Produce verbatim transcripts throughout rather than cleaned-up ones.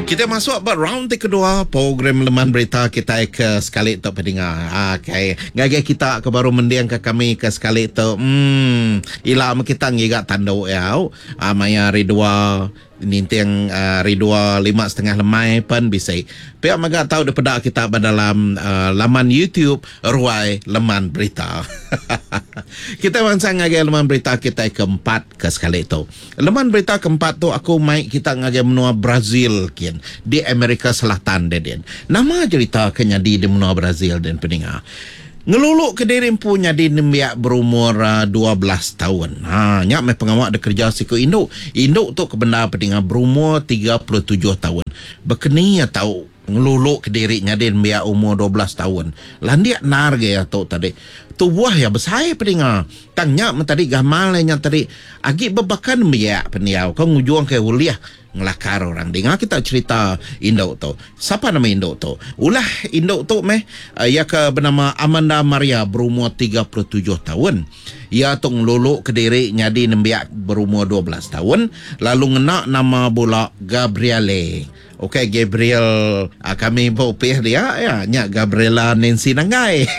Kita masuk buat round kedua program Leman Berita kita ke sekali tu pendengar. Okay. Ngagi kita ke baru mendiang ke kami ke sekali tu. Hmm, ilah kita ngigat tanduk ya. Ah, maya ridua ninteng uh, ridua lima setengah lemai pun bisa. Pihak maga tahu daripada kita dalam uh, laman YouTube Ruai Leman Berita. Kita mansang ngagi Leman Berita kita keempat ke sekali tu. Leman Berita keempat tu aku mai kita ngagi menua Brazil kian di Amerika Selatan den. Nama cerita kenyadi di menua Brazil dan pendengar. Ngeluluk ke diri punya di nembiak berumur uh, dua belas tahun. Ha, nyak mai pengawak de kerja siku induk. Induk tu ke benda pendengar berumur tiga puluh tujuh tahun. Bekeni ya tahu ngeluluk ke diri nya di nembiak umur dua belas tahun. Landiak nar ge ya tahu tadi. Tu buah ya besar pendengar. Tang nyak tadi gamal nya tadi agi bebakan nembiak pendiau. Kau ngujung ke uliah ngelakar orang. Dengar kita cerita induk tu. Siapa nama induk tu? Ulah induk tu meh uh, ia ke bernama Amanda Maria berumur tiga puluh tujuh tahun. Ia tu ngeluluk ke diri nyadi nembiak berumur dua belas tahun. Lalu ngenak nama pula Gabriele. Okey, Gabriel uh, kami bopeh dia ya, nya Gabriela Nancy Nangai.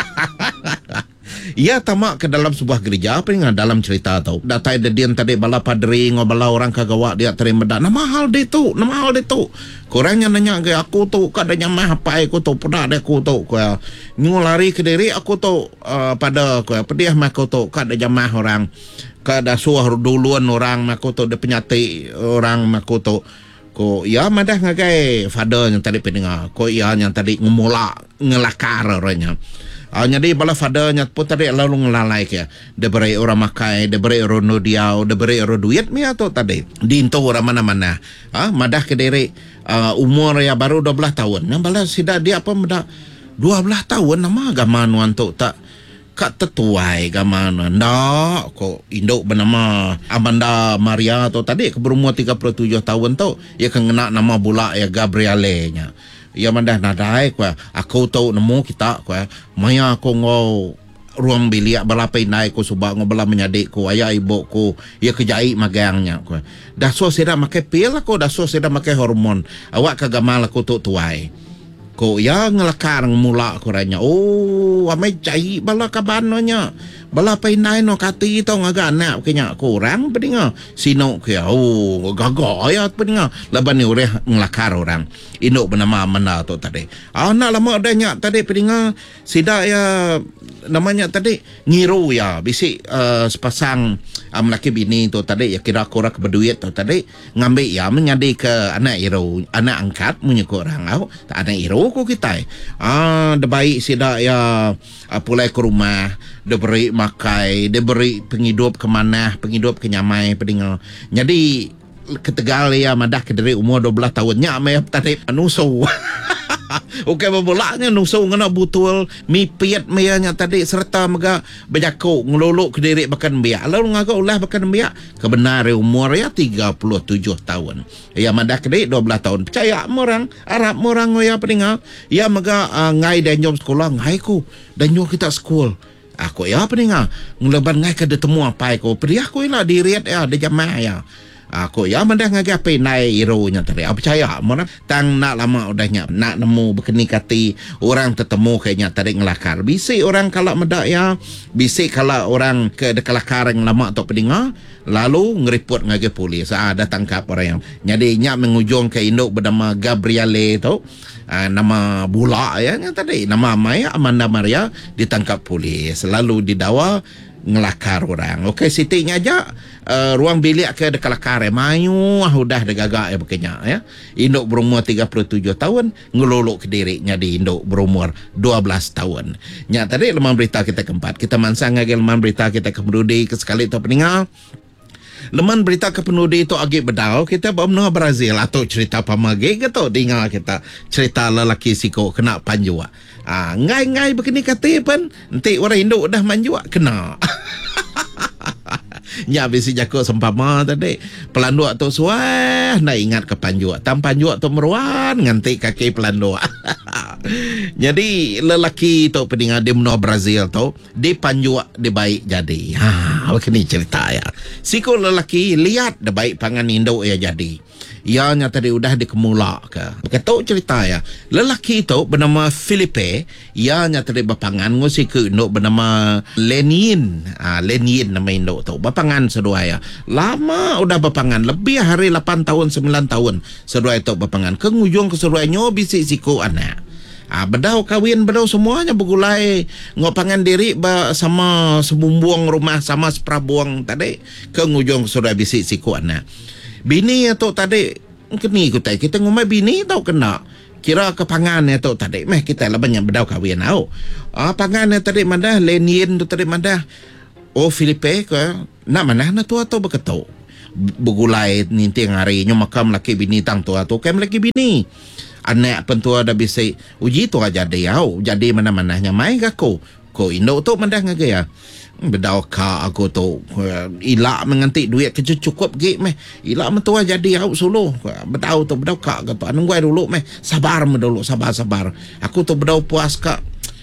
Ia tamak ke dalam sebuah gereja apa yang dalam cerita tu. Datai dedian tadi bala padri ngobala orang kagawak dia terima dak. Nama hal dia tu, nama hal dia tu. Korangnya nanya ke aku tu kadanya mah apa aku tu pernah ada aku tu ko. Ngulari ke diri aku tu uh, pada ko pediah mah aku tu kadanya mah orang kada suah duluan orang mah aku tu de penyati orang mah aku tu. Ko ya madah ngagai father yang tadi pendengar. Ko ia yang tadi ngemula ngelakar orangnya. Uh, jadi bala fadernya pun tadi lalu ngelalai ke. Dia beri orang makai, dia beri orang nudiau, dia beri orang duit mi atau tadi. Dinto orang mana-mana. Ah, madah ke diri uh, umur ya baru dua belas tahun. Yang bala sida dia apa madah dua belas tahun nama agama nuan tu tak kat tetuai agama nuan. Ndak kok induk bernama Amanda Maria tu tadi ke berumur tiga puluh tujuh tahun tu ia kena nama pula ya Gabriele nya. Ia mandah nadai kwa aku tahu nemu kita kwa maya aku ngau ruang bilik balapai naik ko subak ngobala menyadik ko ayah ibu ko ia kejai magangnya kwa dah so seda makai pil aku dah so seda makai hormon awak kagamal aku tu tuai ko ya ngelakar mula ko ranya oh amai cai bala kabanonya bala painai no kati to ngaga anak kenya kurang pedinga sino ke oh gaga ya pedinga laban ni ureh ngelakar orang induk bernama mana tu tadi anak lama adanya tadi pedinga sida ya namanya tadi ngiru ya bisik uh, sepasang um, laki bini tu tadi ya kira kura ke berduit tu tadi ngambil ya menyadi ke anak iru anak angkat punya orang au tak anak iru ko kita ah de baik sida ya uh, pulai ke rumah dia beri makai, dia beri penghidup ke mana, penghidup ke nyamai pedinga. Jadi ketegal ya madah ke dari umur dua belas tahun nya mai tadi nusu. Okey bebolaknya nusu ngena butul mi piat mayanya tadi serta mega bejako ngeluluk ke diri bahkan biak. Lalu ngaga ulah bahkan biak kebenar umur ya tiga puluh tujuh tahun. Ya madah ke diri dua belas tahun. Percaya orang Arab orang ya pedinga. Ya mega uh, ngai dan jom sekolah ngai ku dan jom kita sekolah. Aku ya apa ni ngah ngeleban ngai ke temu apa aku pergi aku lah di riat ya di jamaah ya aku ya mendah ngagi apa nai ironya tadi apa percaya mana tang nak lama udahnya nak nemu berkenikati orang tetemu kayaknya tadi ngelakar bisi orang kalau medak ya bisi kalau orang ke dekalakar yang lama atau pedinga lalu ngeriput ngagi polis ah ada tangkap orang yang jadi nyak mengujung ke induk bernama Gabriele tu. Uh, nama bula ya yang tadi nama Maya Amanda Maria ditangkap polis lalu didakwa ngelakar orang. Okey sitinya aja uh, ruang bilik ke dekalakar mayu ah udah degagak ya bekenya ya. Induk berumur tiga puluh tujuh tahun ngeluluk ke dirinya di induk berumur dua belas tahun. Nya tadi leman berita kita keempat. Kita mansang lagi leman berita kita kemudian ke sekali tu pendengar. Leman berita kepenudi itu agak bedal kita bawa Brazil atau cerita pamage gitu dengar kita cerita lelaki siko kena panjua ah ngai-ngai begini kata pun nanti orang Indo dah manjua kena nya bisi jako sempama tadi pelanduk tu suah nak ingat ke panjua tam panjua tu meruan nganti kaki pelanduk. Jadi lelaki tu pendengar di menua Brazil tu di panjua di baik jadi ha begini cerita ya siko lelaki lihat di baik pangan Indo ya jadi ianya tadi udah dikemula ke. Begitu cerita ya. Lelaki itu bernama Felipe, ianya tadi bapangan ngusi ke induk bernama Lenin. Ah, Lenin nama induk tu. Bapangan sedua ya. Lama udah bapangan, lebih hari lapan tahun sembilan tahun sedua itu bapangan. Ke ngujung ke seduanya bisik siku anak. Ah, bedau kawin bedau semuanya bergulai ngopangan diri ba, sama sebumbuang rumah sama seprabuang tadi ke ngujung sudah bisik siku anak. Bini atau tadi kini kita kita ngomai bini tau kena kira kepangan atau tadi meh kita lah banyak bedau kawin au. Ah, pangan tadi mana Lenin tu tadi mana oh Filipe ke nak mana na tu atau beketu bergulai ninting hari nyo makam laki bini tang tu atau kem laki bini. Anak pentua dah bisa uji tu aja dia au jadi mana-mananya mai aku ko indo tu mandah ngagaya bedau ka aku tu ilak menganti duit kerja cukup gi meh ilak mentua jadi au solo bedau tu bedau ka kata anu gua dulu meh sabar me dulu sabar sabar aku tu bedau puas ka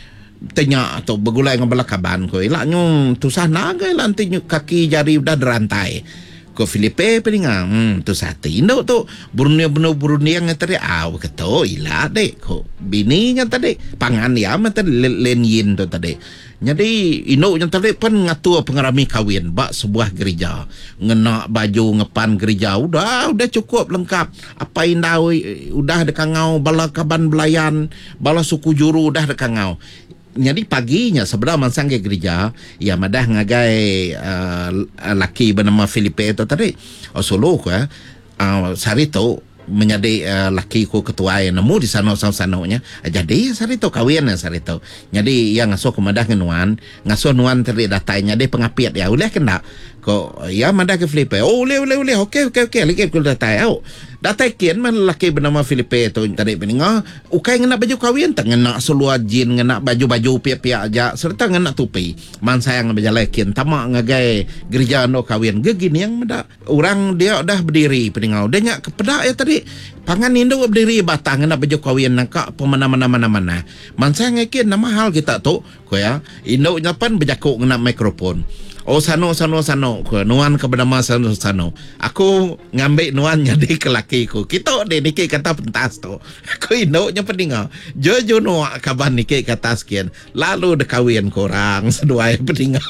tanya atau bergulai dengan belakaban ko ilaknya tu sana ga lanti kaki jari udah derantai ko Filipe peninga hmm tu satu indo tu Brunei benar Brunei yang tadi aw keto ila dek ko bininya tadi pangan ya mata Lenin tu tadi jadi indo yang tadi pun ngatur pengarami kawin bak sebuah gereja ngena baju ngepan gereja udah udah cukup lengkap apa indah udah dekangau bala kaban belayan bala suku juru udah dekangau. Jadi paginya sebelah mansang ke gereja ya madah ngagai uh, laki bernama Filipe itu tadi oh solo ko uh, sari tu menjadi uh, laki ko ketua yang nemu di sana sana-sananya jadi sari tu kawin sari tu jadi yang ngasuh ke madah nuan ngasuh nuan tadi datanya dia pengapiat ya boleh kena ko ya madah ke Filipe oh boleh boleh boleh okey okey okey lagi ku datai au datai kian man laki bernama Filipe tu tadi peninga ukai ngena baju kawin tak ngena seluar jin ngena baju-baju piak-piak aja serta ngena tupi man sayang berjalan kian tamak ngagai gereja no kawin gegini yang meda orang dia dah berdiri peninga dia nyak kepedak ya tadi pangan indo berdiri batang ngena baju kawin nangka pemana-mana mana-mana man sayang kian nama hal kita tu ko ya indo nyapan berjakuk ngena mikrofon. Oh sano sano sano ko nuan ke bernama sano sano aku ngambil nuan jadi ke laki ku kita de niki kata pentas tu aku indoknya peninga jojo no kaban niki kata sekian lalu de kawin korang sedua peninga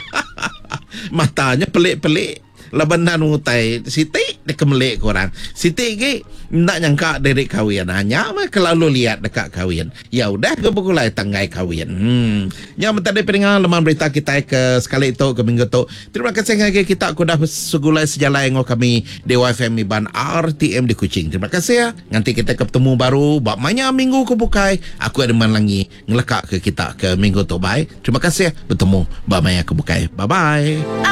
matanya pelik-pelik labanan utai siti de kemelik korang siti ke nak nyangka dari kawin hanya mah kalau lihat dekat kawin ya udah ke bergulai tanggai kawin hmm yang tadi peningan lemah berita kita ke sekali itu ke minggu tu terima kasih lagi kita aku dah segulai sejalan dengan kami Dewa F M Iban R T M di Kuching terima kasih ya nanti kita ketemu baru bak manya minggu ke bukai aku ada lagi ngelekak ke kita ke minggu tu bye terima kasih ya bertemu bak manya ke bukai bye bye.